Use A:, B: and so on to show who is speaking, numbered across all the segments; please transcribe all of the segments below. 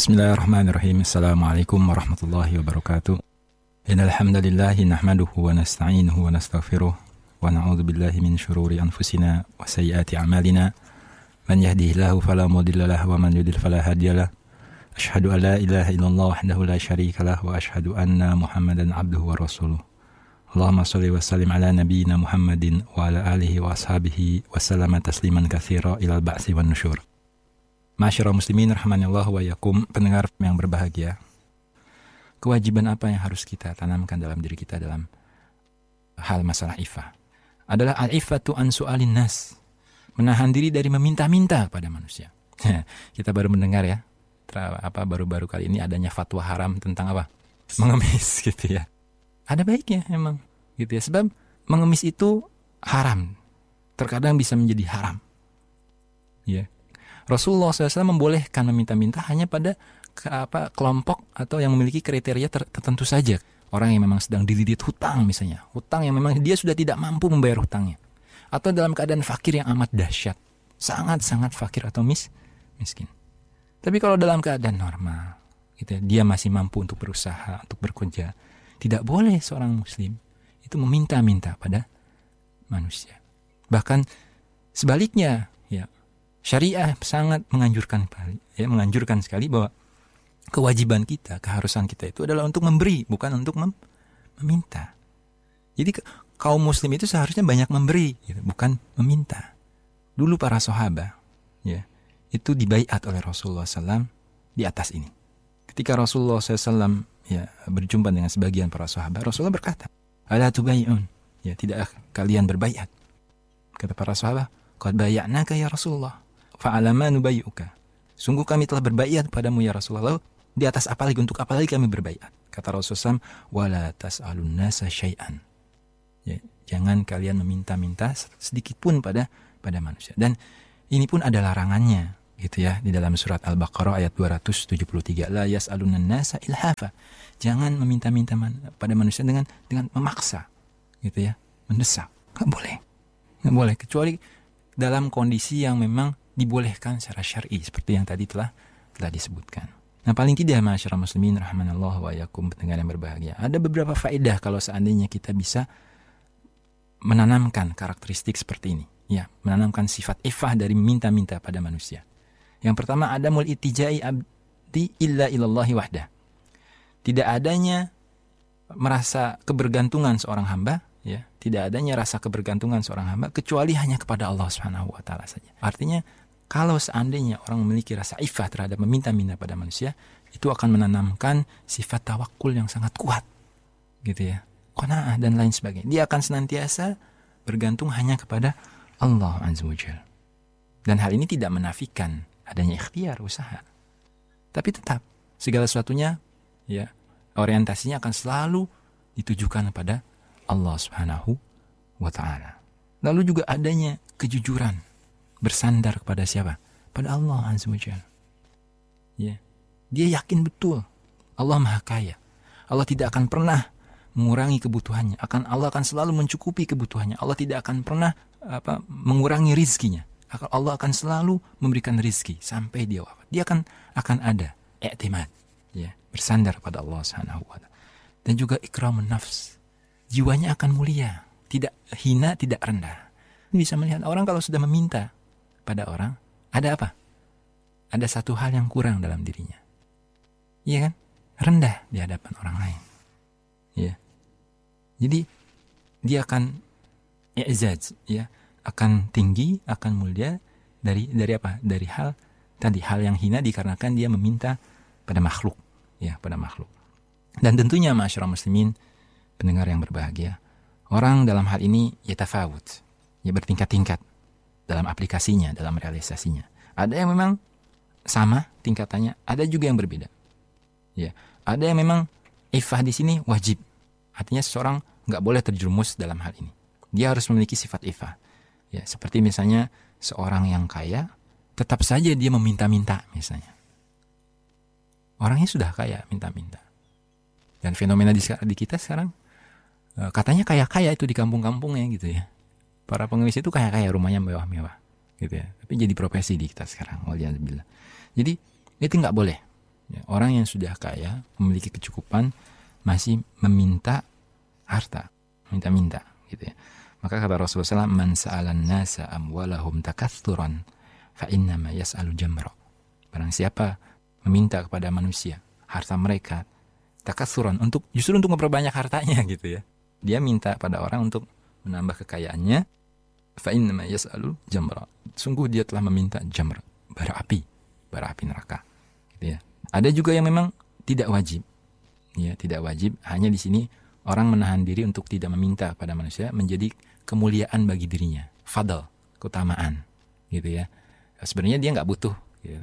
A: Bismillahirrahmanirrahim. Assalamualaikum warahmatullahi wabarakatuh. Innal hamdalillah nahmaduhu wa nasta'inuhu wa nastaghfiruh wa na'udzu billahi min shururi anfusina wa sayyiati a'malina. Man yahdihillahu fala mudilla lahu wa man yudlil fala hadiyalah. Asyhadu an la ilaha illallah wahdahu la syarikalah wa asyhadu anna Muhammadan abduhu wa rasuluh. Allahumma shalli wa sallim ala nabiyyina Muhammadin wa ala alihi wa ashabihi wa sallama tasliman katsira ilal ba'tsi wan nusyur. Masyarul muslimin rahimanallahu wa iyyakum, pendengar yang berbahagia. Kewajiban apa yang harus kita tanamkan dalam diri kita dalam hal masalah iffah? Adalah al-iffatu an su'alin nas. Menahan diri dari meminta-minta kepada manusia. Kita baru mendengar ya, baru-baru kali ini adanya fatwa haram tentang apa? Mengemis gitu ya. Ada baiknya emang gitu ya, sebab mengemis itu haram. Terkadang bisa menjadi haram. Ya. Rasulullah SAW membolehkan meminta-minta hanya pada kelompok atau yang memiliki kriteria tertentu saja. Orang yang memang sedang dililit hutang misalnya. Hutang yang memang dia sudah tidak mampu membayar hutangnya. Atau dalam keadaan fakir yang amat dahsyat. Sangat-sangat fakir atau miskin. Tapi kalau dalam keadaan normal, gitu ya, dia masih mampu untuk berusaha, untuk bekerja. Tidak boleh seorang muslim itu meminta-minta pada manusia. Bahkan sebaliknya, ya, syariah sangat menganjurkan sekali bahwa kewajiban kita, keharusan kita itu adalah untuk memberi, bukan untuk meminta. Jadi kaum muslim itu seharusnya banyak memberi, gitu, bukan meminta. Dulu para sahabat, ya, itu dibaiat oleh Rasulullah SAW di atas ini. Ketika Rasulullah SAW ya, berjumpa dengan sebagian para sahabat, Rasulullah berkata, "Ala tubay'un?" Ya, tidak kalian berbaiat? Kata para sahabat, "Qad bay'naka ya Rasulullah. Fa'alama nubayyuka." Sungguh kami telah berbaiat padamu ya Rasulullah. Di atas apa lagi, untuk apa lagi kami berbaiat? Kata Rasulullah SAW, "Wala tas'alun nasa syai'an." Ya, jangan kalian meminta-minta sedikit pun pada manusia. Dan ini pun ada larangannya, gitu ya, di dalam surat Al-Baqarah ayat 273. La yas'alunan nasa ilhafa. Jangan meminta-minta pada manusia dengan memaksa, gitu ya, mendesak. Enggak boleh, kecuali dalam kondisi yang memang dibolehkan secara syar'i seperti yang tadi telah disebutkan. Nah, paling tidak masyarakat muslimin rahimanallahu wa iyyakum, pendengar yang berbahagia, ada beberapa faedah kalau seandainya kita bisa menanamkan karakteristik seperti ini, ya, menanamkan sifat iffah dari meminta-minta pada manusia. Yang pertama, adamul ittijai abdi illa ilallahi wahdah. Tidak adanya merasa kebergantungan seorang hamba, ya, tidak adanya rasa kebergantungan seorang hamba kecuali hanya kepada Allah Subhanahu wa taala saja. Artinya, kalau seandainya orang memiliki rasa iffah terhadap meminta-minta pada manusia, itu akan menanamkan sifat tawakul yang sangat kuat, gitu ya, qanaah dan lain sebagainya. Dia akan senantiasa bergantung hanya kepada Allah Azza wa Jalla. Dan hal ini tidak menafikan adanya ikhtiar, usaha. Tapi tetap segala sesuatunya, ya, orientasinya akan selalu ditujukan kepada Allah Subhanahu wa taala. Lalu juga adanya kejujuran, bersandar kepada siapa? Pada Allah Azza wa Jalla. Ya. Dia yakin betul Allah Maha Kaya. Allah tidak akan pernah mengurangi kebutuhannya. Allah akan selalu mencukupi kebutuhannya. Allah tidak akan pernah mengurangi rizkinya. Allah akan selalu memberikan rizki sampai dia wafat. Dia akan ada i'timad, ya, bersandar pada Allah Subhanahu wa taala. Dan juga ikramun nafs. Jiwanya akan mulia, tidak hina, tidak rendah. Bisa melihat orang kalau sudah meminta pada orang, ada apa? Ada satu hal yang kurang dalam dirinya. Iya kan? Rendah di hadapan orang lain. Ya. Jadi dia akan i'zaz, ya, akan tinggi, akan mulia dari apa? Dari hal yang hina dikarenakan dia meminta pada makhluk, ya, pada makhluk. Dan tentunya masyarakat muslimin, pendengar yang berbahagia, orang dalam hal ini yatafawut, ya, bertingkat-tingkat dalam aplikasinya, dalam realisasinya. Ada yang memang sama tingkatannya, ada juga yang berbeda. Ya, ada yang memang iffah di sini wajib. Artinya seseorang nggak boleh terjerumus dalam hal ini. Dia harus memiliki sifat iffah. Ya, seperti misalnya seorang yang kaya, tetap saja dia meminta-minta misalnya. Orangnya sudah kaya, minta-minta. Dan fenomena di kita sekarang, katanya kaya-kaya itu di kampung-kampungnya gitu ya. Para pengemis itu kaya-kaya, rumahnya mewah-mewah gitu ya. Tapi jadi profesi di kita sekarang, waliyadzubillah. Jadi itu nggak boleh, Ya, orang yang sudah kaya, memiliki kecukupan, masih meminta harta, minta-minta, gitu ya. Maka kata Rasulullah SAW, man sa'alan nasa amwalahum takathuran fa innama yas'alu jamra. Barang siapa meminta kepada manusia harta mereka takathuran, justru untuk memperbanyak hartanya, gitu ya. Dia minta pada orang untuk menambah kekayaannya, fa innama yas'alu jamra. Sungguh dia telah meminta jamra, bara api neraka, gitu ya. Ada juga yang memang tidak wajib. Ya, tidak wajib, hanya di sini orang menahan diri untuk tidak meminta pada manusia menjadi kemuliaan bagi dirinya, fadl, keutamaan, gitu ya. Sebenarnya dia nggak butuh, gitu.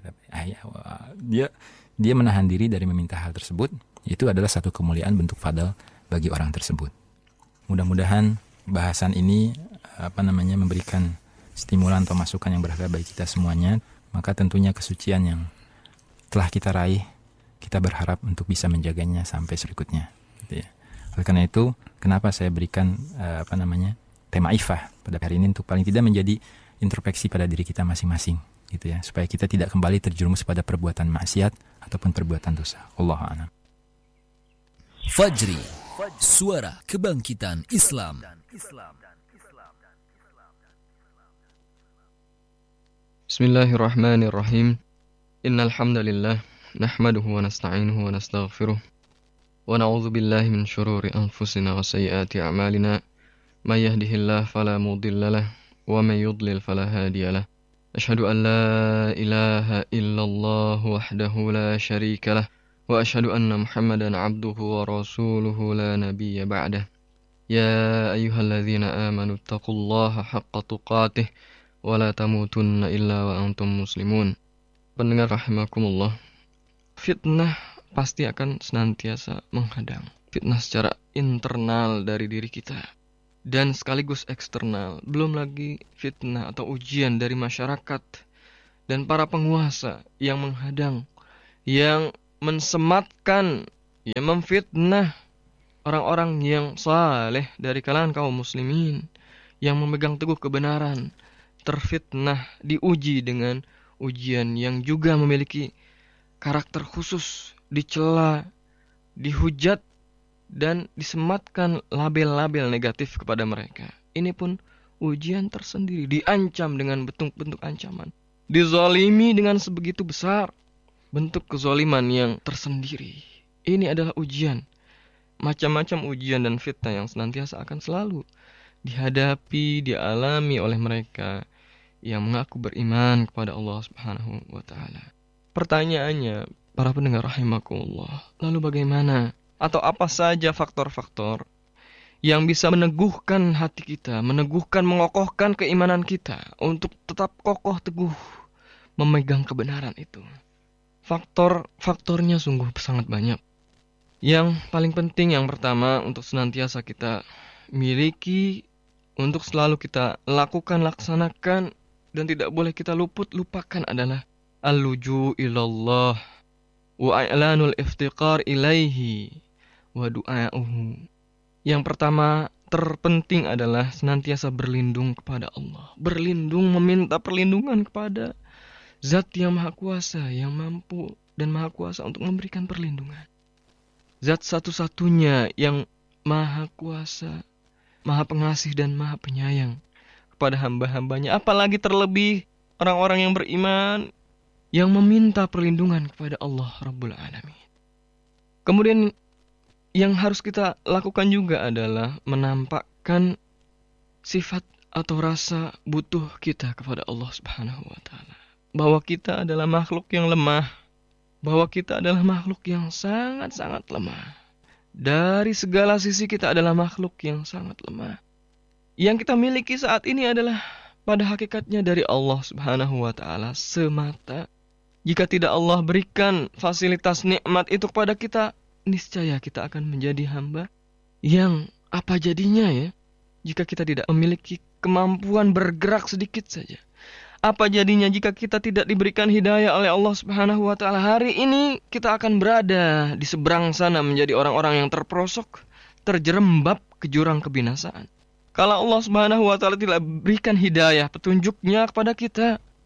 A: Dia menahan diri dari meminta hal tersebut. Itu adalah satu kemuliaan, bentuk fadl bagi orang tersebut. Mudah-mudahan bahasan ini memberikan stimulan atau masukan yang berharga bagi kita semuanya. Maka tentunya kesucian yang telah kita raih, kita berharap untuk bisa menjaganya sampai berikutnya, gitu ya. Oleh karena itu, kenapa saya berikan tema ifah pada hari ini, untuk paling tidak menjadi introspeksi pada diri kita masing-masing, gitu ya, supaya kita tidak kembali terjerumus pada perbuatan maksiat ataupun perbuatan dosa. Allahu a'lam.
B: Fajri, suara kebangkitan Islam.
C: Bismillahirrahmanirrahim. Innal hamdalillah nahmaduhu wa nasta'inuhu wa nastaghfiruh wa na'udzu billahi min shururi anfusina wa sayyiati a'malina. May yahdihillahu fala mudhillalah wa may yudlil fala hadiyalah. Asyhadu an la ilaha illallah wahdahu la syarikalah wa asyhadu anna Muhammadan 'abduhu wa rasuluhu la nabiyya ba'dah. Ya ayyuhalladzina amanu taqullaha haqqa tuqatih wa la tamutunna illa wa antum muslimun. Pendengar rahimakumullah, fitnah pasti akan senantiasa menghadang. Fitnah secara internal dari diri kita dan sekaligus eksternal. Belum lagi fitnah atau ujian dari masyarakat dan para penguasa yang menghadang, yang mensematkan, yang memfitnah orang-orang yang saleh dari kalangan kaum muslimin yang memegang teguh kebenaran, terfitnah, diuji dengan ujian yang juga memiliki karakter khusus, dicela, dihujat, dan disematkan label-label negatif kepada mereka. Ini pun ujian tersendiri, diancam dengan bentuk-bentuk ancaman, dizalimi dengan sebegitu besar, bentuk kezaliman yang tersendiri. Ini adalah ujian, macam-macam ujian dan fitnah yang senantiasa akan selalu dihadapi, dialami oleh mereka yang mengaku beriman kepada Allah Subhanahu wa ta'ala. Pertanyaannya, para pendengar rahimakumullah, lalu bagaimana atau apa saja faktor-faktor yang bisa meneguhkan hati kita, meneguhkan, mengokohkan keimanan kita untuk tetap kokoh teguh memegang kebenaran itu? Faktornya sungguh sangat banyak. Yang paling penting, yang pertama, untuk senantiasa kita miliki, untuk selalu kita lakukan, laksanakan, dan tidak boleh kita lupakan adalah al-luju ilallah wa i'lanul iftiqar ilaihi wa du'a'uhu. Yang pertama terpenting adalah senantiasa berlindung kepada Allah. Berlindung, meminta perlindungan kepada Zat yang Maha Kuasa, yang mampu dan Maha Kuasa untuk memberikan perlindungan. Zat satu-satunya yang Maha Kuasa, Maha Pengasih dan Maha Penyayang kepada hamba-hambanya. Apalagi terlebih orang-orang yang beriman yang meminta perlindungan kepada Allah Rabbul Alamin. Kemudian yang harus kita lakukan juga adalah menampakkan sifat atau rasa butuh kita kepada Allah Subhanahu wa ta'ala. Bahwa kita adalah makhluk yang lemah. Bahwa kita adalah makhluk yang sangat-sangat lemah. Dari segala sisi kita adalah makhluk yang sangat lemah. Yang kita miliki saat ini adalah pada hakikatnya dari Allah Subhanahu wa ta'ala semata. Jika tidak Allah berikan fasilitas nikmat itu kepada kita, niscaya kita akan menjadi hamba yang apa jadinya ya, jika kita tidak memiliki kemampuan bergerak sedikit saja. Apa jadinya jika kita tidak diberikan hidayah oleh Allah Subhanahu wa ta'ala? Hari ini kita akan berada di seberang sana menjadi orang-orang yang terperosok, terjerembab ke jurang kebinasaan. Kalau Allah Subhanahu wa ta'ala tidak berikan hidayah, petunjuknya kepada kita,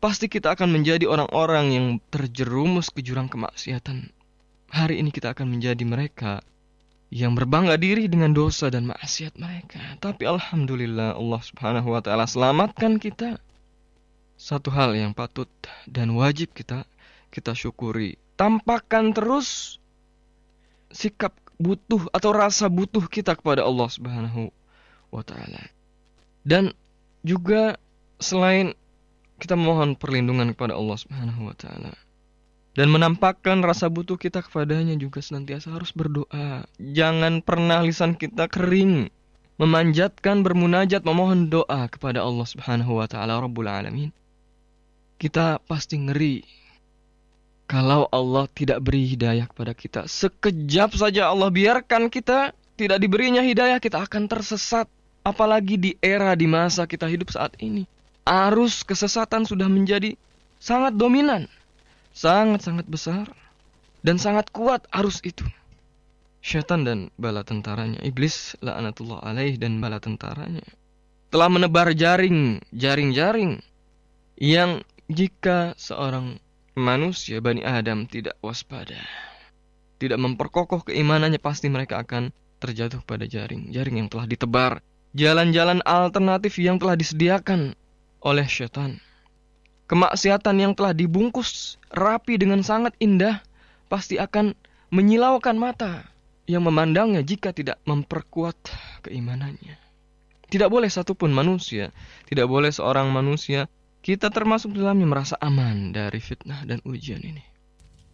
C: pasti kita akan menjadi orang-orang yang terjerumus ke jurang kemaksiatan. Hari ini kita akan menjadi mereka yang berbangga diri dengan dosa dan maksiat mereka. Tapi alhamdulillah Allah Subhanahu wa taala selamatkan kita. Satu hal yang patut dan wajib kita syukuri. Tampakkan terus sikap butuh atau rasa butuh kita kepada Allah Subhanahu wa taala. Dan juga selain kita mohon perlindungan kepada Allah Subhanahu wa taala dan menampakkan rasa butuh kita kepadanya, juga senantiasa harus berdoa. Jangan pernah lisan kita kering memanjatkan, bermunajat, memohon doa kepada Allah Subhanahu wa taala Rabbul Alamin. Kita pasti ngeri kalau Allah tidak beri hidayah kepada kita. Sekejap saja Allah biarkan kita tidak diberinya hidayah, kita akan tersesat. Apalagi di era, di masa kita hidup saat ini. Arus kesesatan sudah menjadi sangat dominan, sangat-sangat besar, dan sangat kuat arus itu. Syaitan dan bala tentaranya, iblis la'anatullah alaih dan bala tentaranya, telah menebar jaring-jaring yang jika seorang manusia, Bani Adam, tidak waspada, tidak memperkokoh keimanannya, pasti mereka akan terjatuh pada jaring yang telah ditebar, jalan-jalan alternatif yang telah disediakan oleh syaitan. Kemaksiatan yang telah dibungkus rapi dengan sangat indah pasti akan menyilaukan mata yang memandangnya jika tidak memperkuat keimanannya. Tidak boleh satupun manusia, tidak boleh seorang manusia, kita termasuk dalamnya, merasa aman dari fitnah dan ujian ini.